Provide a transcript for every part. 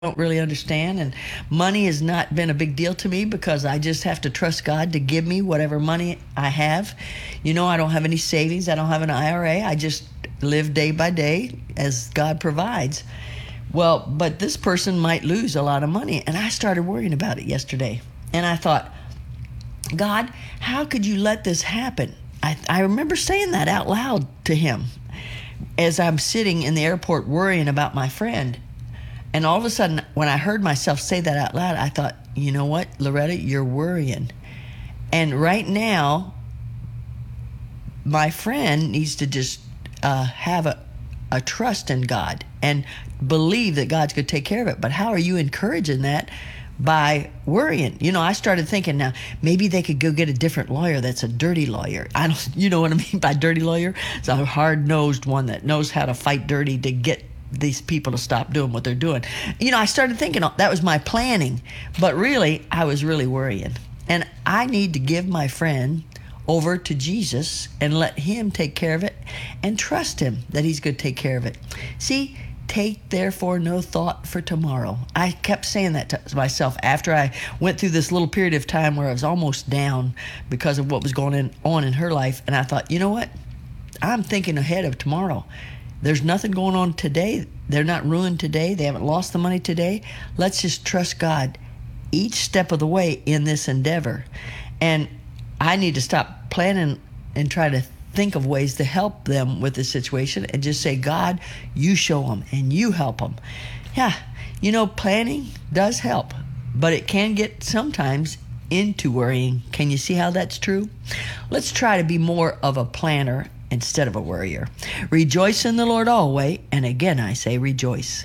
don't really understand, and money has not been a big deal to me because I just have to trust God to give me whatever money I have. I don't have any savings. I don't have an IRA. I just live day by day as God provides. Well, but this person might lose a lot of money, and I started worrying about it yesterday. And I thought, God, how could you let this happen? I remember saying that out loud to him as I'm sitting in the airport worrying about my friend. And all of a sudden, when I heard myself say that out loud, I thought, you know what, Loretta, you're worrying. And right now, my friend needs to just have a trust in God and believe that God's going to take care of it. But how are you encouraging that? By worrying. I started thinking, now maybe they could go get a different lawyer that's a dirty lawyer. You know what I mean by dirty lawyer? It's a hard-nosed one that knows how to fight dirty to get these people to stop doing what they're doing. I started thinking that was my planning, but really, I was really worrying. And I need to give my friend over to Jesus and let him take care of it and trust him that he's going to take care of it. See, take therefore no thought for tomorrow. I kept saying that to myself after I went through this little period of time where I was almost down because of what was going on in her life. And I thought, you know what? I'm thinking ahead of tomorrow. There's nothing going on today. They're not ruined today. They haven't lost the money today. Let's just trust God each step of the way in this endeavor. And I need to stop planning and try to think of ways to help them with this situation and just say, God, you show them and you help them. Yeah, planning does help, but it can get sometimes into worrying. Can you see how that's true? Let's try to be more of a planner instead of a worrier. Rejoice in the Lord always, and again I say rejoice.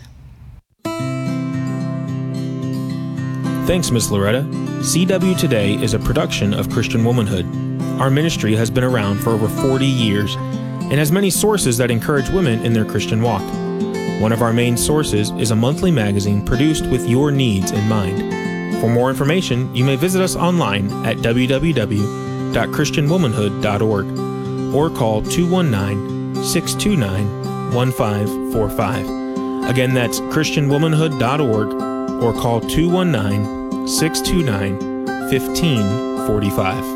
Thanks, Ms. Loretta. CW Today is a production of Christian Womanhood. Our ministry has been around for over 40 years and has many sources that encourage women in their Christian walk. One of our main sources is a monthly magazine produced with your needs in mind. For more information, you may visit us online at www.christianwomanhood.org. or call 219-629-1545. Again, that's christianwomanhood.org or call 219-629-1545.